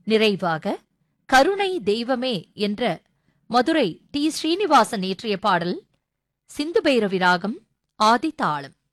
நிறைவாக கருணை தெய்வமே என்ற மதுரை டி. ஸ்ரீனிவாசன் இயற்றிய பாடல் சிந்து பைரவி ராகம் ஆதி தாளம்.